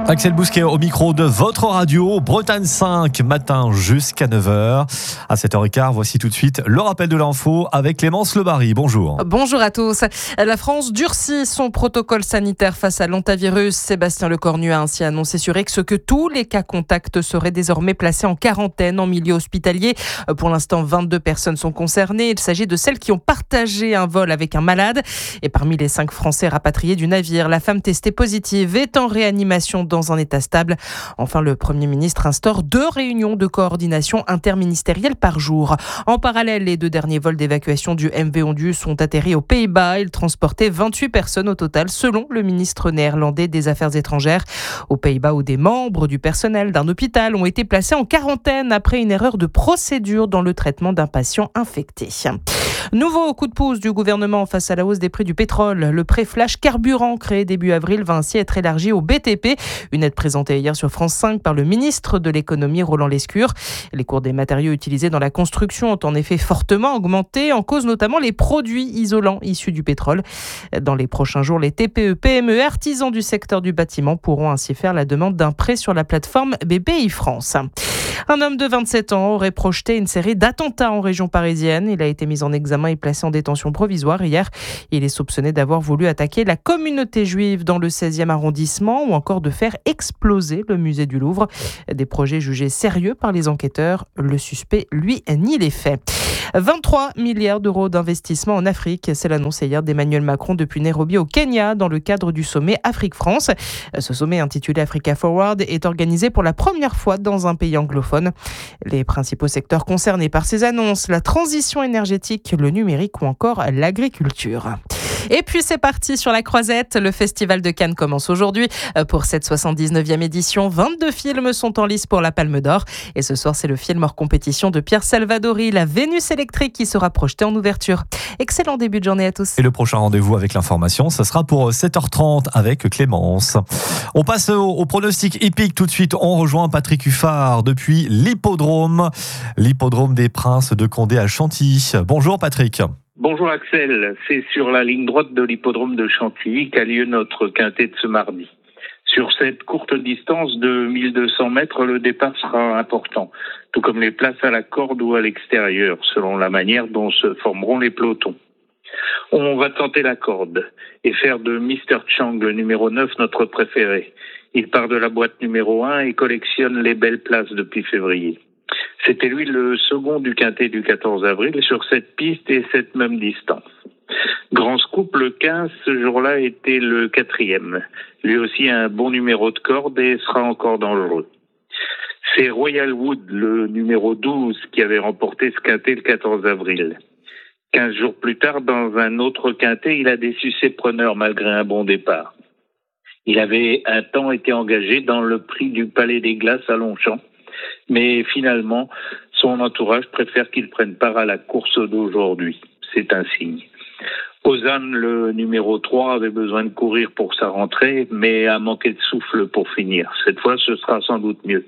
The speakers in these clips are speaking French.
Axel Bousquet au micro de votre radio, Bretagne 5, matin jusqu'à 9h. À 7h15, voici tout de suite le rappel de l'info avec Clémence Lebary. Bonjour. Bonjour à tous. La France durcit son protocole sanitaire face à l'hantavirus. Sébastien Lecornu a ainsi annoncé sur X que tous les cas contacts seraient désormais placés en quarantaine en milieu hospitalier. Pour l'instant, 22 personnes sont concernées. Il s'agit de celles qui ont partagé un vol avec un malade. Et parmi les 5 Français rapatriés du navire, la femme testée positive est en réanimation dans un état stable. Enfin, le Premier ministre instaure 2 réunions de coordination interministérielle par jour. En parallèle, les 2 derniers vols d'évacuation du MV Ondius ont atterri aux Pays-Bas. Ils transportaient 28 personnes au total, selon le ministre néerlandais des Affaires étrangères. Aux Pays-Bas, où des membres du personnel d'un hôpital ont été placés en quarantaine après une erreur de procédure dans le traitement d'un patient infecté. Nouveau coup de pouce du gouvernement face à la hausse des prix du pétrole. Le prêt flash carburant créé début avril va ainsi être élargi au BTP. Une aide présentée hier sur France 5 par le ministre de l'économie Roland Lescure. Les cours des matériaux utilisés dans la construction ont en effet fortement augmenté, en cause notamment les produits isolants issus du pétrole. Dans les prochains jours, les TPE, PME, artisans du secteur du bâtiment pourront ainsi faire la demande d'un prêt sur la plateforme BPI France. Un homme de 27 ans aurait projeté une série d'attentats en région parisienne. Il a été mis en examen et placé en détention provisoire hier. Il est soupçonné d'avoir voulu attaquer la communauté juive dans le 16e arrondissement ou encore de faire exploser le musée du Louvre. Des projets jugés sérieux par les enquêteurs. Le suspect, lui, nie les faits. 23 milliards d'euros d'investissement en Afrique. C'est l'annonce hier d'Emmanuel Macron depuis Nairobi au Kenya dans le cadre du sommet Afrique-France. Ce sommet intitulé Africa Forward est organisé pour la première fois dans un pays anglophone. Les principaux secteurs concernés par ces annonces, la transition énergétique, le numérique ou encore l'agriculture. Et puis c'est parti sur la croisette. Le Festival de Cannes commence aujourd'hui. Pour cette 79e édition, 22 films sont en lice pour la Palme d'Or. Et ce soir, c'est le film hors compétition de Pierre Salvadori, La Vénus électrique, qui sera projeté en ouverture. Excellent début de journée à tous. Et le prochain rendez-vous avec l'information, ce sera pour 7h30 avec Clémence. On passe au pronostic hippique tout de suite. On rejoint Patrick Huffard depuis l'hippodrome des Princes de Condé à Chantilly. Bonjour Patrick. Bonjour Axel, c'est sur la ligne droite de l'hippodrome de Chantilly qu'a lieu notre quintet de ce mardi. Sur cette courte distance de 1200 mètres, le départ sera important, tout comme les places à la corde ou à l'extérieur, selon la manière dont se formeront les pelotons. On va tenter la corde et faire de Mr. Chang, le numéro 9, notre préféré. Il part de la boîte numéro 1 et collectionne les belles places depuis février. C'était lui le second du quintet du 14 avril sur cette piste et cette même distance. Grand Scoop, le 15, ce jour-là, était le 4e. Lui aussi un bon numéro de corde et sera encore dangereux. C'est Royal Wood, le numéro 12, qui avait remporté ce quintet le 14 avril. 15 jours plus tard, dans un autre quintet, il a déçu ses preneurs malgré un bon départ. Il avait un temps été engagé dans le prix du Palais des Glaces à Longchamp. Mais finalement, son entourage préfère qu'il prenne part à la course d'aujourd'hui. C'est un signe. Ozan, le numéro 3, avait besoin de courir pour sa rentrée, mais a manqué de souffle pour finir. Cette fois, ce sera sans doute mieux.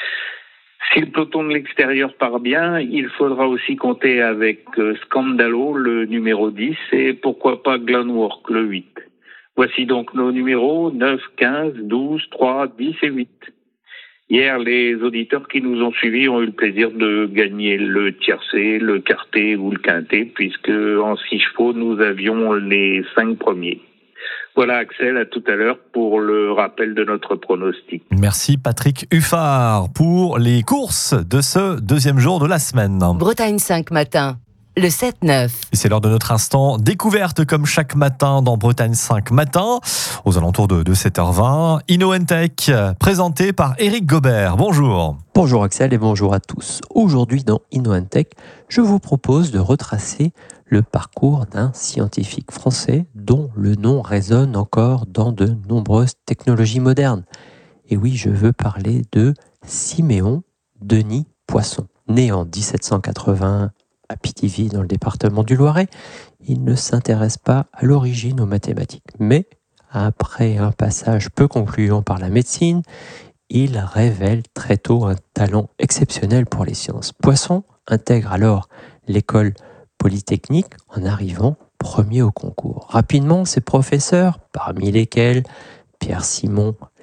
Si le peloton de l'extérieur part bien, il faudra aussi compter avec Scandalo, le numéro 10, et pourquoi pas Glenwork, le 8. Voici donc nos numéros 9, 15, 12, 3, 10 et 8. Hier, les auditeurs qui nous ont suivis ont eu le plaisir de gagner le tiercé, le quarté ou le quintet, puisque en 6 chevaux, nous avions les 5 premiers. Voilà Axel, à tout à l'heure pour le rappel de notre pronostic. Merci Patrick Huffard pour les courses de ce 2e jour de la semaine. Bretagne 5 matin. Le 7-9. Et c'est l'heure de notre instant découverte comme chaque matin dans Bretagne 5 matin, aux alentours de 7h20. InnoEntech, présenté par Éric Gobert. Bonjour. Bonjour Axel et bonjour à tous. Aujourd'hui dans InnoEntech, je vous propose de retracer le parcours d'un scientifique français dont le nom résonne encore dans de nombreuses technologies modernes. Et oui, je veux parler de Siméon Denis Poisson. Né en 1781 à Pithiviers dans le département du Loiret, il ne s'intéresse pas à l'origine aux mathématiques. Mais après un passage peu concluant par la médecine, il révèle très tôt un talent exceptionnel pour les sciences. Poisson intègre alors l'école polytechnique en arrivant premier au concours. Rapidement, ses professeurs, parmi lesquels Pierre Simon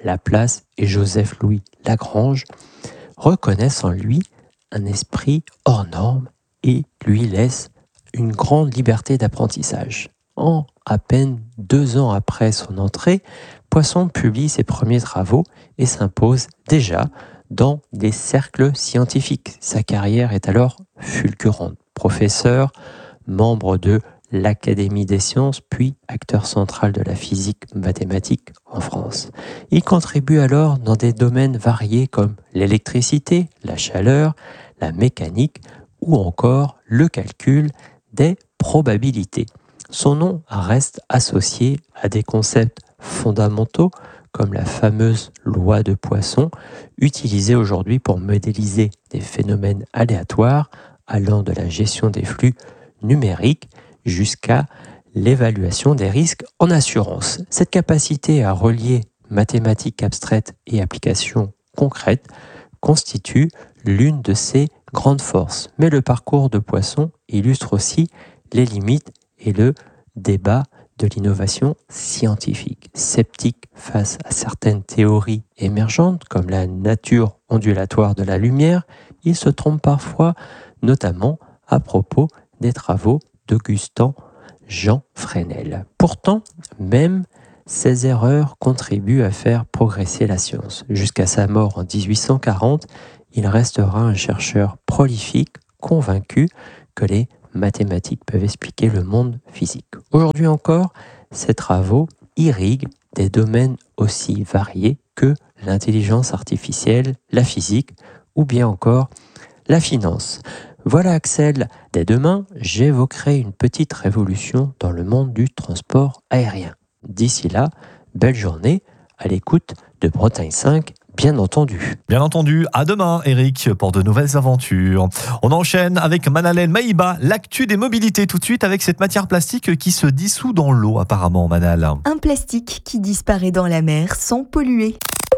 Laplace et Joseph-Louis Lagrange reconnaissent en lui un esprit hors norme et lui laissent une grande liberté d'apprentissage. En à peine 2 ans après son entrée, Poisson publie ses premiers travaux et s'impose déjà dans des cercles scientifiques. Sa carrière est alors fulgurante. Professeur, membre de l'Académie des sciences, puis acteur central de la physique mathématique en France. Il contribue alors dans des domaines variés comme l'électricité, la chaleur, la mécanique ou encore le calcul des probabilités. Son nom reste associé à des concepts fondamentaux comme la fameuse loi de Poisson, utilisée aujourd'hui pour modéliser des phénomènes aléatoires allant de la gestion des flux numériques jusqu'à l'évaluation des risques en assurance. Cette capacité à relier mathématiques abstraites et applications concrètes constitue l'une de ses grandes forces. Mais le parcours de Poisson illustre aussi les limites et le débat de l'innovation scientifique. Sceptique face à certaines théories émergentes comme la nature ondulatoire de la lumière, il se trompe parfois, notamment à propos des travaux d'Augustin Jean Fresnel. Pourtant, même ces erreurs contribuent à faire progresser la science. Jusqu'à sa mort en 1840, il restera un chercheur prolifique, convaincu que les mathématiques peuvent expliquer le monde physique. Aujourd'hui encore, ses travaux irriguent des domaines aussi variés que l'intelligence artificielle, la physique ou bien encore la finance. Voilà Axel, dès demain, j'évoquerai une petite révolution dans le monde du transport aérien. D'ici là, belle journée à l'écoute de Bretagne 5, bien entendu. Bien entendu, à demain Eric pour de nouvelles aventures. On enchaîne avec Manalen Maïba, l'actu des mobilités tout de suite avec cette matière plastique qui se dissout dans l'eau apparemment, Manal. Un plastique qui disparaît dans la mer sans polluer.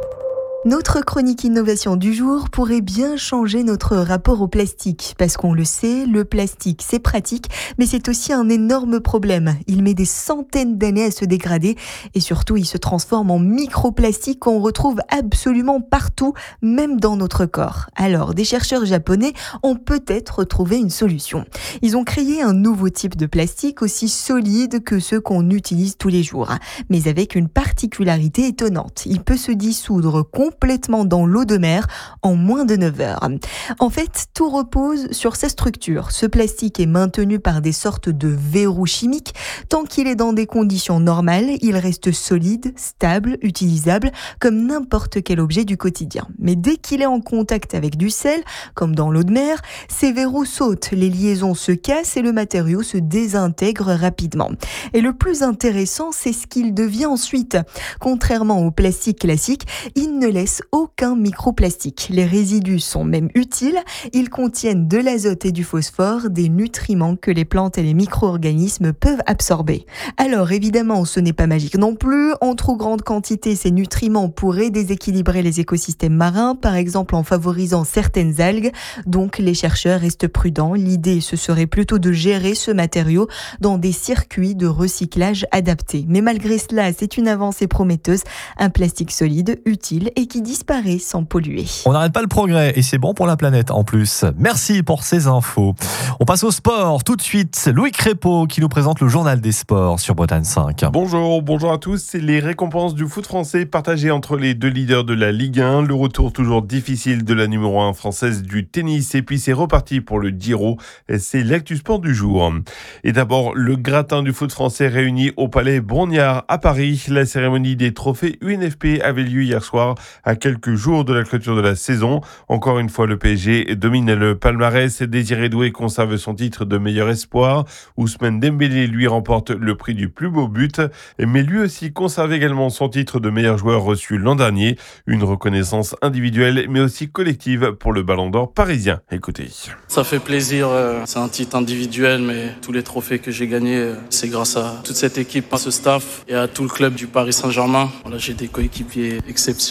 Notre chronique innovation du jour pourrait bien changer notre rapport au plastique. Parce qu'on le sait, le plastique c'est pratique, mais c'est aussi un énorme problème. Il met des centaines d'années à se dégrader et surtout il se transforme en microplastique qu'on retrouve absolument partout, même dans notre corps. Alors, des chercheurs japonais ont peut-être trouvé une solution. Ils ont créé un nouveau type de plastique aussi solide que ceux qu'on utilise tous les jours, mais avec une particularité étonnante. Il peut se dissoudre complètement dans l'eau de mer en moins de 9 heures. En fait, tout repose sur sa structure. Ce plastique est maintenu par des sortes de verrous chimiques. Tant qu'il est dans des conditions normales, il reste solide, stable, utilisable, comme n'importe quel objet du quotidien. Mais dès qu'il est en contact avec du sel, comme dans l'eau de mer, ces verrous sautent, les liaisons se cassent et le matériau se désintègre rapidement. Et le plus intéressant, c'est ce qu'il devient ensuite. Contrairement au plastique classique, il ne laisse aucun microplastique. Les résidus sont même utiles. Ils contiennent de l'azote et du phosphore, des nutriments que les plantes et les micro-organismes peuvent absorber. Alors évidemment, ce n'est pas magique non plus. En trop grande quantité, ces nutriments pourraient déséquilibrer les écosystèmes marins, par exemple en favorisant certaines algues. Donc les chercheurs restent prudents. L'idée, ce serait plutôt de gérer ce matériau dans des circuits de recyclage adaptés. Mais malgré cela, c'est une avancée prometteuse. Un plastique solide, utile et qui disparaît sans polluer. On n'arrête pas le progrès et c'est bon pour la planète en plus. Merci pour ces infos. On passe au sport tout de suite. Louis Crépeau qui nous présente le journal des sports sur Bretagne 5. Bonjour à tous. C'est les récompenses du foot français partagées entre les deux leaders de la Ligue 1. Le retour toujours difficile de la numéro 1 française du tennis et puis c'est reparti pour le Giro. C'est l'actu sport du jour. Et d'abord, le gratin du foot français réuni au Palais Brongniart à Paris. La cérémonie des trophées UNFP avait lieu hier soir à quelques jours de la clôture de la saison. Encore une fois, le PSG domine le palmarès. Désiré Doué conserve son titre de meilleur espoir. Ousmane Dembélé, lui, remporte le prix du plus beau but. Mais lui aussi conserve également son titre de meilleur joueur reçu l'an dernier. Une reconnaissance individuelle, mais aussi collective pour le Ballon d'Or parisien. Écoutez. Ça fait plaisir. C'est un titre individuel, mais tous les trophées que j'ai gagnés, c'est grâce à toute cette équipe, à ce staff et à tout le club du Paris Saint-Germain. Voilà, j'ai des coéquipiers exceptionnels.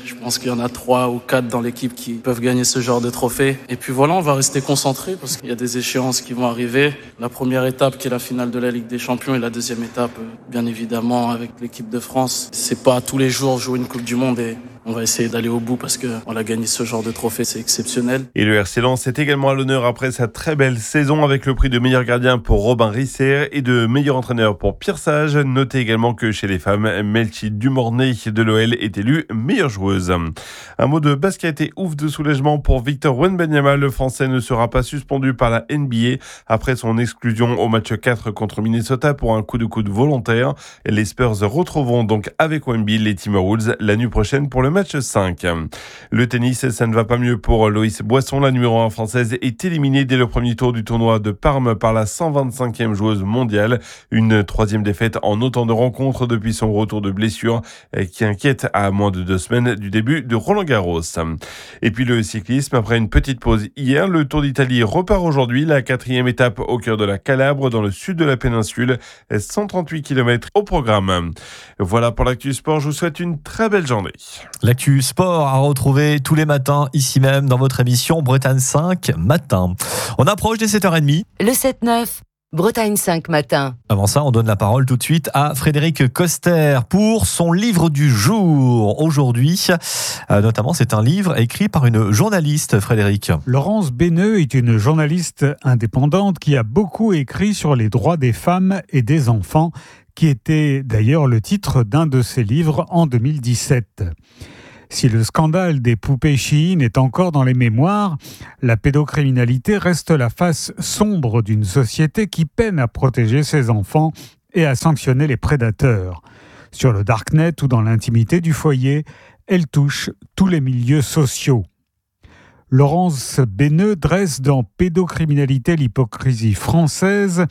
Je pense qu'il y en a 3 ou 4 dans l'équipe qui peuvent gagner ce genre de trophée. Et puis voilà, on va rester concentré parce qu'il y a des échéances qui vont arriver. La première étape qui est la finale de la Ligue des Champions et la deuxième étape, bien évidemment, avec l'équipe de France. C'est pas tous les jours jouer une Coupe du Monde et on va essayer d'aller au bout parce qu'on a gagné ce genre de trophée, c'est exceptionnel. Et le RC Lens est également à l'honneur après sa très belle saison avec le prix de meilleur gardien pour Robin Risser et de meilleur entraîneur pour Pierre Sage. Notez également que chez les femmes, Melchi Dumornay de l'OL est élue meilleure joueuse. Un mot de basket et ouf de soulagement pour Victor Wembanyama. Le Français ne sera pas suspendu par la NBA après son exclusion au match 4 contre Minnesota pour un coup de coude volontaire. Les Spurs retrouveront donc avec Wemby les Timberwolves la nuit prochaine pour le match 5. Le tennis, ça ne va pas mieux pour Loïs Boisson. La numéro 1 française est éliminée dès le premier tour du tournoi de Parme par la 125e joueuse mondiale. Une 3e défaite en autant de rencontres depuis son retour de blessure qui inquiète à moins de 2 semaines du début de Roland-Garros. Et puis le cyclisme, après une petite pause hier, le Tour d'Italie repart aujourd'hui. La 4e étape au cœur de la Calabre, dans le sud de la péninsule. 138 km au programme. Voilà pour l'actu sport. Je vous souhaite une très belle journée. L'actu sport à retrouver tous les matins, ici même, dans votre émission Bretagne 5 Matin. On approche des 7h30. Le 7-9, Bretagne 5 Matin. Avant ça, on donne la parole tout de suite à Frédéric Coster pour son livre du jour. Aujourd'hui, notamment, c'est un livre écrit par une journaliste, Frédéric. Laurence Béneux est une journaliste indépendante qui a beaucoup écrit sur les droits des femmes et des enfants, qui était d'ailleurs le titre d'un de ses livres en 2017. Si le scandale des poupées Shein est encore dans les mémoires, la pédocriminalité reste la face sombre d'une société qui peine à protéger ses enfants et à sanctionner les prédateurs. Sur le darknet ou dans l'intimité du foyer, elle touche tous les milieux sociaux. Laurence Béneux dresse dans Pédocriminalité, l'hypocrisie française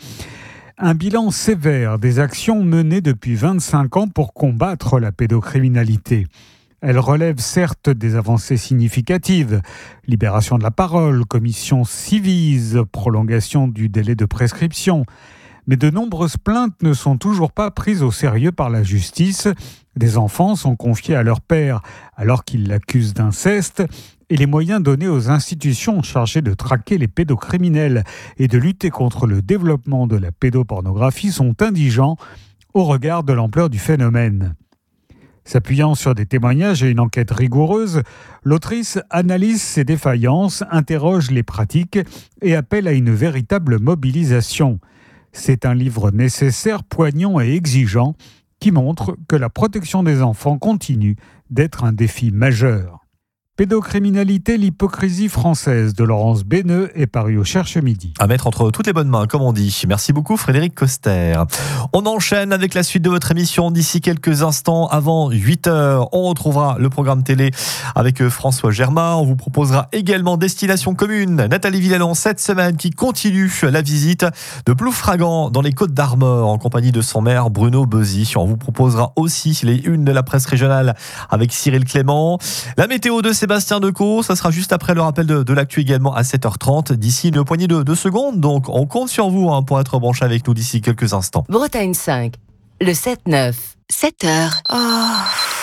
un bilan sévère des actions menées depuis 25 ans pour combattre la pédocriminalité. Elle relève certes des avancées significatives, libération de la parole, commission Civis, prolongation du délai de prescription, mais de nombreuses plaintes ne sont toujours pas prises au sérieux par la justice. Des enfants sont confiés à leur père alors qu'ils l'accusent d'inceste et les moyens donnés aux institutions chargées de traquer les pédocriminels et de lutter contre le développement de la pédopornographie sont indigents au regard de l'ampleur du phénomène. S'appuyant sur des témoignages et une enquête rigoureuse, l'autrice analyse ces défaillances, interroge les pratiques et appelle à une véritable mobilisation. C'est un livre nécessaire, poignant et exigeant qui montre que la protection des enfants continue d'être un défi majeur. Pédocriminalité, l'hypocrisie française de Laurence Béneux est paru au Cherche Midi. À mettre entre toutes les bonnes mains, comme on dit. Merci beaucoup Frédéric Coster. On enchaîne avec la suite de votre émission d'ici quelques instants. Avant 8h, on retrouvera le programme télé avec François Germain. On vous proposera également Destination Commune. Nathalie Villalon, cette semaine, qui continue la visite de Ploufragan dans les Côtes d'Armor en compagnie de son maire Bruno Beuzy. On vous proposera aussi les unes de la presse régionale avec Cyril Clément. La météo de Sébastien Decaux, ça sera juste après le rappel de l'actu également à 7h30, d'ici une poignée de secondes. Donc on compte sur vous pour être branché avec nous d'ici quelques instants. Bretagne 5, le 7-9. 7h. Oh.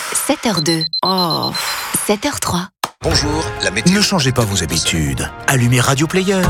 7h02. Oh. 7h03. Bonjour, la météo. Ne changez pas vos habitudes. Allumez Radio Player.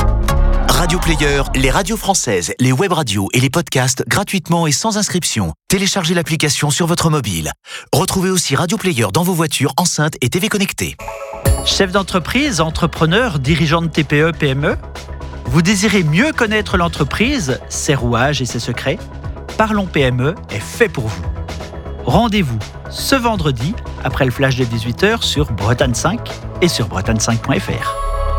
Radio Player, les radios françaises, les web radios et les podcasts gratuitement et sans inscription. Téléchargez l'application sur votre mobile. Retrouvez aussi Radio Player dans vos voitures, enceintes et TV connectées. Chef d'entreprise, entrepreneur, dirigeant de TPE, PME, vous désirez mieux connaître l'entreprise, ses rouages et ses secrets? Parlons PME est fait pour vous. Rendez-vous ce vendredi, après le flash de 18h sur Bretagne 5 et sur bretagne5.fr.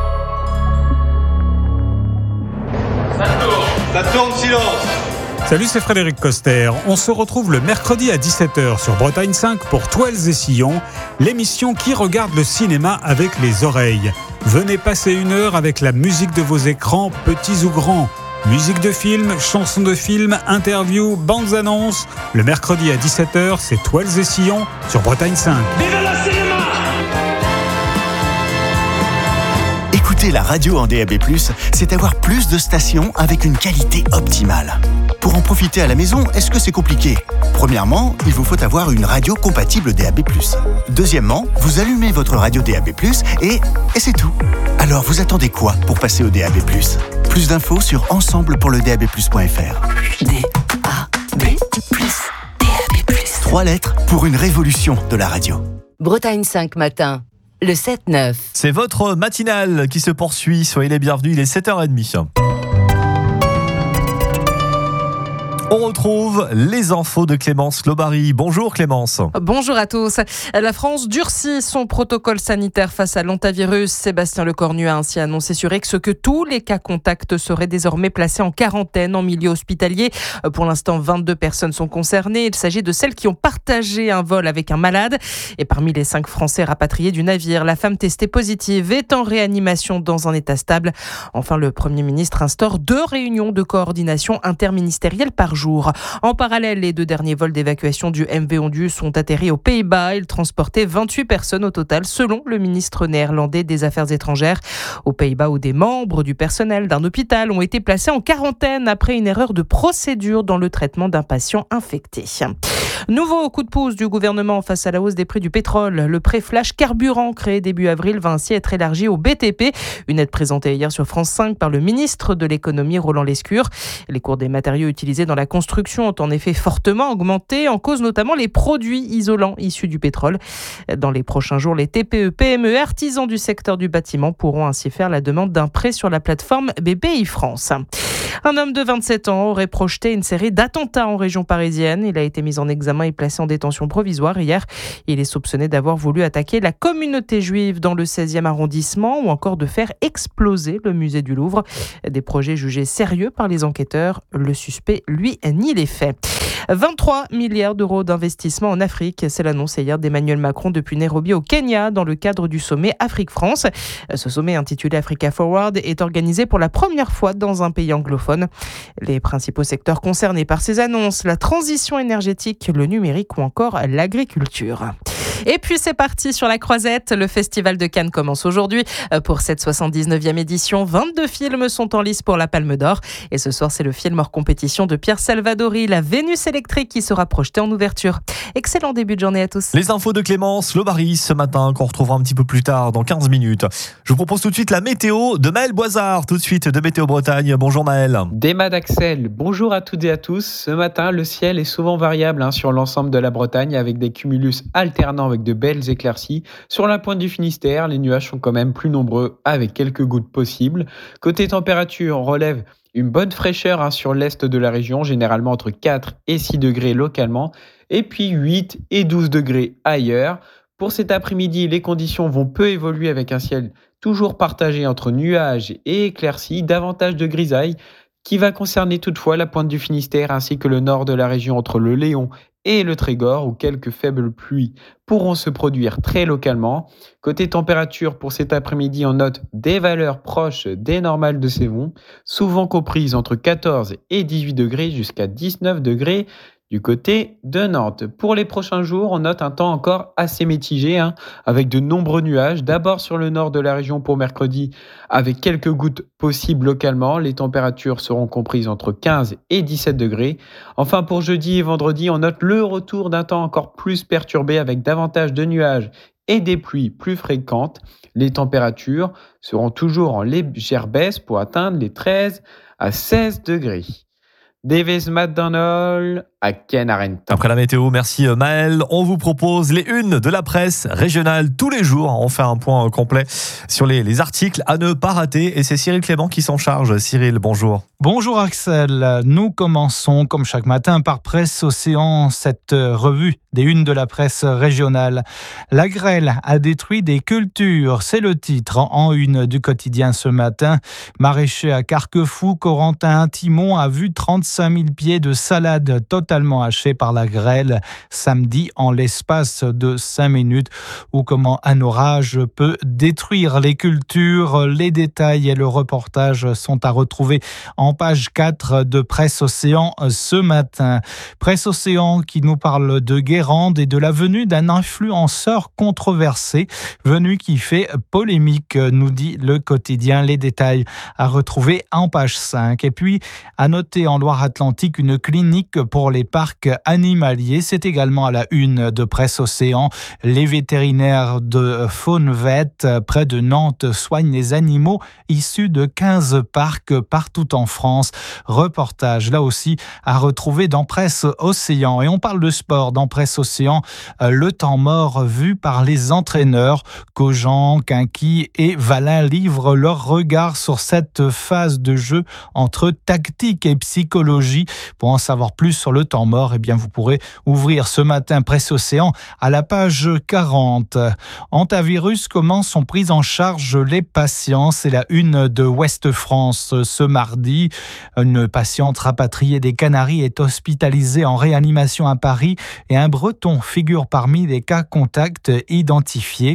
Ça tourne, silence. Salut, c'est Frédéric Coster. On se retrouve le mercredi à 17h sur Bretagne 5 pour Toiles et Sillons, l'émission qui regarde le cinéma avec les oreilles. Venez passer une heure avec la musique de vos écrans, petits ou grands. Musique de film, chansons de film, interviews, bandes annonces. Le mercredi à 17h, c'est Toiles et Sillons sur Bretagne 5. Vive le cinéma! Écouter la radio en DAB+, c'est avoir plus de stations avec une qualité optimale. Pour en profiter à la maison, est-ce que c'est compliqué ? Premièrement, il vous faut avoir une radio compatible DAB+. Deuxièmement, vous allumez votre radio DAB+, et c'est tout. Alors vous attendez quoi pour passer au DAB+? Plus d'infos sur ensemblepourledab+.fr. DAB+. 3 lettres pour une révolution de la radio. Bretagne 5 matin, le 7-9. C'est votre matinale qui se poursuit. Soyez les bienvenus, il est 7h30. On retrouve les infos de Clémence Lobary. Bonjour Clémence. Bonjour à tous. La France durcit son protocole sanitaire face à l'hantavirus. Sébastien Lecornu a ainsi annoncé sur X que tous les cas contacts seraient désormais placés en quarantaine en milieu hospitalier. Pour l'instant, 22 personnes sont concernées. Il s'agit de celles qui ont partagé un vol avec un malade. Et parmi les 5 Français rapatriés du navire, la femme testée positive est en réanimation dans un état stable. Enfin, le Premier ministre instaure 2 réunions de coordination interministérielle par jour. En parallèle, les 2 derniers vols d'évacuation du MV Ondius sont atterris aux Pays-Bas. Ils transportaient 28 personnes au total, selon le ministre néerlandais des Affaires étrangères. Aux Pays-Bas, où des membres du personnel d'un hôpital ont été placés en quarantaine après une erreur de procédure dans le traitement d'un patient infecté. Nouveau coup de pouce du gouvernement face à la hausse des prix du pétrole. Le prêt flash carburant créé début avril va ainsi être élargi au BTP. Une aide présentée hier sur France 5 par le ministre de l'économie Roland Lescure. Les cours des matériaux utilisés dans la construction ont en effet fortement augmenté, en cause notamment les produits isolants issus du pétrole. Dans les prochains jours, les TPE, PME, artisans du secteur du bâtiment pourront ainsi faire la demande d'un prêt sur la plateforme BPI France. Un homme de 27 ans aurait projeté une série d'attentats en région parisienne. Il a été mis en examen et placé en détention provisoire hier. Il est soupçonné d'avoir voulu attaquer la communauté juive dans le 16e arrondissement ou encore de faire exploser le musée du Louvre. Des projets jugés sérieux par les enquêteurs. Le suspect, lui, nie les faits. 23 milliards d'euros d'investissement en Afrique. C'est l'annonce hier d'Emmanuel Macron depuis Nairobi au Kenya dans le cadre du sommet Afrique-France. Ce sommet intitulé Africa Forward est organisé pour la première fois dans un pays anglophone. Les principaux secteurs concernés par ces annonces, la transition énergétique, le numérique ou encore l'agriculture. Et puis c'est parti sur la croisette. Le Festival de Cannes commence aujourd'hui. Pour cette 79e édition, 22 films sont en lice pour la Palme d'Or. Et ce soir, c'est le film hors compétition de Pierre Salvadori, La Vénus électrique, qui sera projeté en ouverture. Excellent début de journée à tous. Les infos de Clémence Lobary ce matin, qu'on retrouvera un petit peu plus tard, dans 15 minutes. Je vous propose tout de suite la météo de Maël Boisard, tout de suite de Météo Bretagne. Bonjour Maël. Déma d'Axel, bonjour à toutes et à tous. Ce matin, le ciel est souvent variable sur l'ensemble de la Bretagne, avec des cumulus alternants avec de belles éclaircies. Sur la pointe du Finistère, les nuages sont quand même plus nombreux, avec quelques gouttes possibles. Côté température, on relève une bonne fraîcheur sur l'est de la région, généralement entre 4 et 6 degrés localement, et puis 8 et 12 degrés ailleurs. Pour cet après-midi, les conditions vont peu évoluer, avec un ciel toujours partagé entre nuages et éclaircies, davantage de grisailles, qui va concerner toutefois la pointe du Finistère ainsi que le nord de la région entre le Léon et le Trégor, où quelques faibles pluies pourront se produire très localement. Côté température, pour cet après-midi, on note des valeurs proches des normales de Sévon, souvent comprises entre 14 et 18 degrés jusqu'à 19 degrés du côté de Nantes. Pour les prochains jours, on note un temps encore assez mitigé, avec de nombreux nuages. D'abord sur le nord de la région pour mercredi, avec quelques gouttes possibles localement. Les températures seront comprises entre 15 et 17 degrés. Enfin, pour jeudi et vendredi, on note le retour d'un temps encore plus perturbé, avec davantage de nuages et des pluies plus fréquentes. Les températures seront toujours en légère baisse pour atteindre les 13 à 16 degrés. Davis McDonald à Kenarent. Après la météo, merci Maël. On vous propose les unes de la presse régionale tous les jours. On fait un point complet sur les articles à ne pas rater. Et c'est Cyril Clément qui s'en charge. Cyril, bonjour. Bonjour Axel. Nous commençons comme chaque matin par Presse Océan, cette revue des unes de la presse régionale. La grêle a détruit des cultures, c'est le titre en une du quotidien ce matin. Maraîcher à Carquefou, Corentin Timon a vu 35 000 pieds de salade totale totalement hachées par la grêle samedi en l'espace de 5 minutes, ou comment un orage peut détruire les cultures. Les détails et le reportage sont à retrouver en page 4 de Presse Océan ce matin. Presse Océan qui nous parle de Guérande et de la venue d'un influenceur controversé, venue qui fait polémique, nous dit le quotidien. Les détails à retrouver en page 5. Et puis, à noter en Loire-Atlantique une clinique pour les parcs animaliers. C'est également à la une de Presse Océan. Les vétérinaires de Faune-Vet, près de Nantes, soignent les animaux issus de 15 parcs partout en France. Reportage, là aussi, à retrouver dans Presse Océan. Et on parle de sport dans Presse Océan. Le temps mort vu par les entraîneurs. Cogent, Quinqui et Valin livrent leur regard sur cette phase de jeu entre tactique et psychologie. Pour en savoir plus sur le temps mort, eh bien vous pourrez ouvrir ce matin Presse Océan à la page 40. Hantavirus, comment sont prises en charge les patients? C'est la une de Ouest France ce mardi. Une patiente rapatriée des Canaries est hospitalisée en réanimation à Paris et un Breton figure parmi les cas contacts identifiés.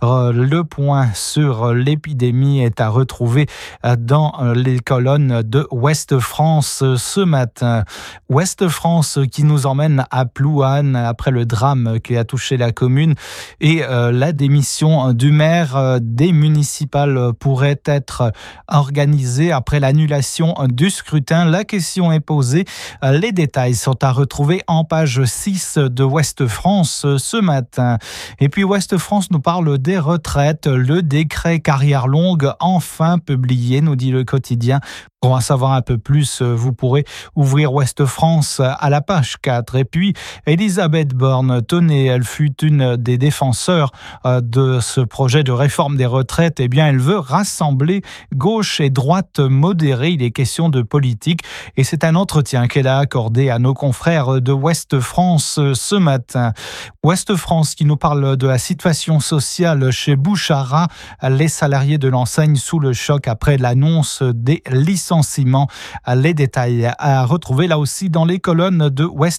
Le point sur l'épidémie est à retrouver dans les colonnes de Ouest France ce matin. Ouest France qui nous emmène à Plouane après le drame qui a touché la commune et la démission du maire. Des municipales pourraient être organisées après l'annulation du scrutin. La question est posée. Les détails sont à retrouver en page 6 de Ouest France ce matin. Et puis Ouest France nous parle des retraites. Le décret carrière longue enfin publié, nous dit le quotidien. Pour en savoir un peu plus, vous pourrez ouvrir Ouest France à la page 4. Et puis, Elisabeth Borne, tenez, elle fut une des défenseurs de ce projet de réforme des retraites. Eh bien, elle veut rassembler gauche et droite modérée. Il est question de politique. Et c'est un entretien qu'elle a accordé à nos confrères de Ouest France ce matin. Ouest France qui nous parle de la situation sociale chez Bouchara. Les salariés de l'enseigne sous le choc après l'annonce des licenciements. Les détails à retrouver là aussi dans les colonnes de Ouest